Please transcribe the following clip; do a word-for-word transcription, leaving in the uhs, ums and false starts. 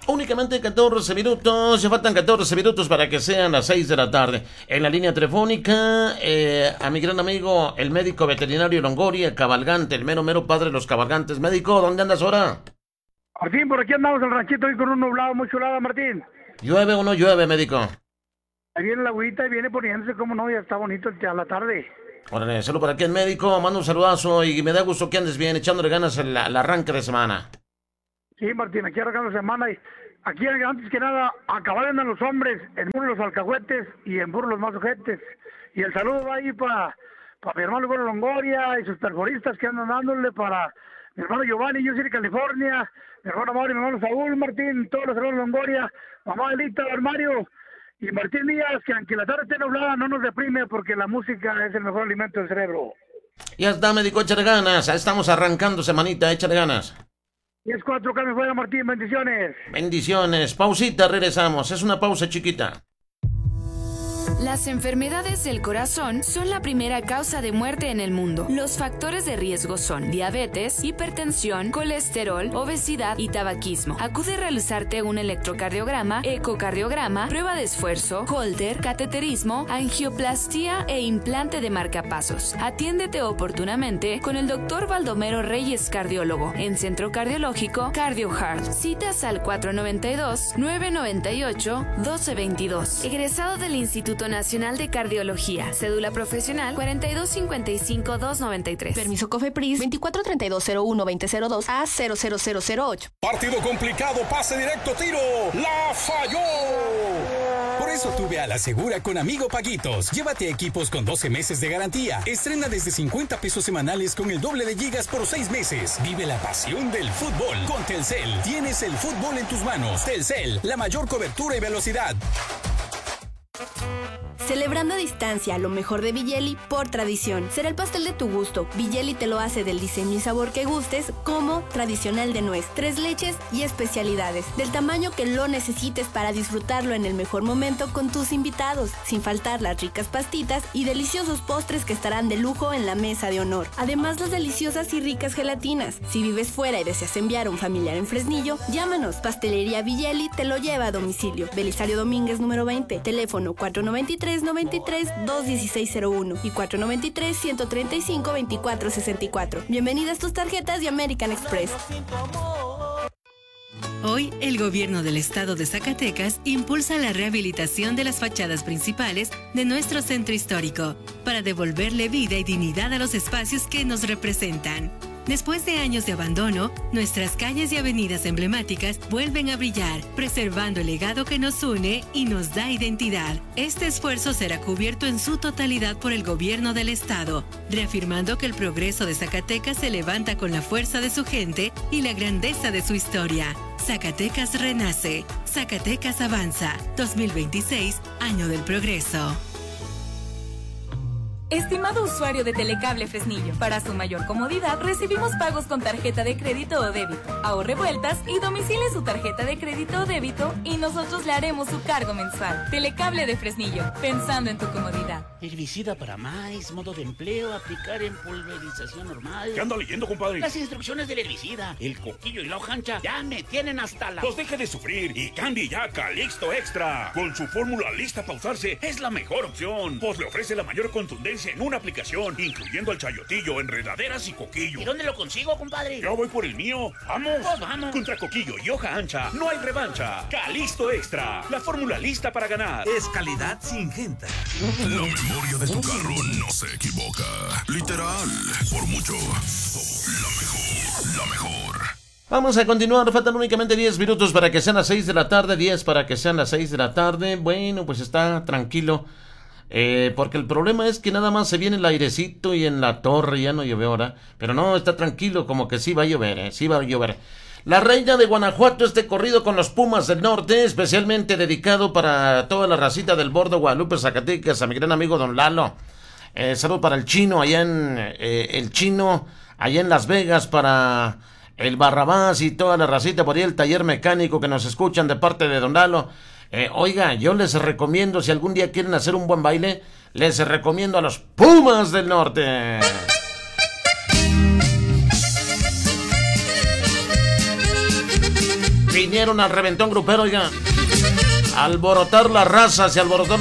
Únicamente catorce minutos, ya faltan catorce minutos para que sean las seis de la tarde. En la línea telefónica, eh, a mi gran amigo, el médico veterinario Longoria, Cabalgante, el mero mero padre de los cabalgantes. Médico, ¿dónde andas ahora? Martín, por aquí andamos en el ranchito hoy con un nublado muy chulada, Martín. ¿Llueve o no llueve, médico? Ahí viene la agüita y viene poniéndose, como no, ya está bonito a la tarde. Órale, saludo para aquí el médico, mando un saludazo y me da gusto que andes bien, echándole ganas al, al arranque de semana. Sí, Martín, aquí arrancando la semana y aquí antes que nada, acabar en los hombres, en burro los alcahuetes y en burro los más ojetes. Y el saludo va ahí para pa mi hermano Gómez Longoria y sus perforistas que andan dándole, para mi hermano Giovanni, yo soy de California, mi hermano Mario, mi hermano Saúl, Martín, todos los hermanos Longoria, mamá Elita, Mario y Martín Díaz, que aunque la tarde esté nublada no nos deprime porque la música es el mejor alimento del cerebro. Ya está, médico, échale ganas, estamos arrancando semanita, échale ganas. diez cuatro, Carmen Fuera, Martín, bendiciones. Bendiciones, pausita, regresamos, es una pausa chiquita. Las enfermedades del corazón son la primera causa de muerte en el mundo. Los factores de riesgo son diabetes, hipertensión, colesterol, obesidad y tabaquismo. Acude a realizarte un electrocardiograma, ecocardiograma, prueba de esfuerzo, Holter, cateterismo, angioplastía e implante de marcapasos. Atiéndete oportunamente con el doctor Baldomero Reyes, cardiólogo, en Centro Cardiológico CardioHeart. Citas al cuatro nueve dos, nueve nueve ocho, uno dos dos dos. Egresado del Instituto Nacional de Cardiología. Cédula profesional cuarenta y dos cincuenta y cinco, doscientos noventa y tres. Permiso COFEPRIS veinticuatro treinta y dos cero uno veinte cero dos a cero cero cero cero ocho. Partido complicado, pase directo, tiro. ¡La falló! Por eso tuve a la segura con Amigo Paguitos. Llévate equipos con doce meses de garantía. Estrena desde cincuenta pesos semanales con el doble de gigas por seis meses. Vive la pasión del fútbol con Telcel. Tienes el fútbol en tus manos. Telcel, la mayor cobertura y velocidad. Celebrando a distancia lo mejor de Villeli por tradición. Será el pastel de tu gusto. Villeli te lo hace del diseño y sabor que gustes, como tradicional de nuez, tres leches y especialidades, del tamaño que lo necesites para disfrutarlo en el mejor momento con tus invitados, sin faltar las ricas pastitas y deliciosos postres que estarán de lujo en la mesa de honor. Además, las deliciosas y ricas gelatinas. Si vives fuera y deseas enviar a un familiar en Fresnillo, llámanos. Pastelería Villeli te lo lleva a domicilio. Belisario Domínguez número veinte, teléfono cuatro nueve tres, noventa y tres, dos dieciséis cero uno y cuatro nueve tres, ciento treinta y cinco, veinticuatro sesenta y cuatro. Bienvenidas tus tarjetas de American Express. Hoy, el gobierno del estado de Zacatecas impulsa la rehabilitación de las fachadas principales de nuestro centro histórico para devolverle vida y dignidad a los espacios que nos representan. Después de años de abandono, nuestras calles y avenidas emblemáticas vuelven a brillar, preservando el legado que nos une y nos da identidad. Este esfuerzo será cubierto en su totalidad por el gobierno del estado, reafirmando que el progreso de Zacatecas se levanta con la fuerza de su gente y la grandeza de su historia. Zacatecas renace, Zacatecas avanza. dos mil veintiséis, año del progreso. Estimado usuario de Telecable Fresnillo, para su mayor comodidad recibimos pagos con tarjeta de crédito o débito. Ahorre vueltas y domicile su tarjeta de crédito o débito y nosotros le haremos su cargo mensual. Telecable de Fresnillo, pensando en tu comodidad. Herbicida para maíz, modo de empleo, aplicar en pulverización normal. ¿Qué anda leyendo, compadre? Las instrucciones del herbicida, el coquillo y la hoja ancha ya me tienen hasta la... Pues deje de sufrir y cambie ya Calixto Extra. Con su fórmula lista para usarse es la mejor opción, pues le ofrece la mayor contundencia en una aplicación, incluyendo el chayotillo, enredaderas y coquillo. ¿Y dónde lo consigo, compadre? Yo voy por el mío. ¡Vamos! Pues vamos. Contra coquillo y hoja ancha, no hay revancha. Calixto Extra, la fórmula lista para ganar. Es calidad Singenta. La memoria de tu carro no se equivoca. Literal, por mucho. La mejor, la mejor. Vamos a continuar, faltan únicamente diez minutos para que sean las seis de la tarde, diez para que sean las seis de la tarde. Bueno, pues está tranquilo. Eh, porque el problema es que nada más se viene el airecito y en la torre ya no llueve ahora. Pero no, está tranquilo, como que sí va a llover, eh, sí va a llover. La Reina de Guanajuato, este corrido con los Pumas del Norte, especialmente dedicado para toda la racita del Bordo Guadalupe, Zacatecas, a mi gran amigo Don Lalo. Eh, saludo para el Chino, allá en eh, el Chino, allá en Las Vegas, para el Barrabás y toda la racita por ahí, el taller mecánico que nos escuchan de parte de Don Lalo. Eh, oiga, yo les recomiendo, si algún día quieren hacer un buen baile, les recomiendo a los Pumas del Norte. Vinieron al reventón grupero, oiga. Alborotar las razas y alborotar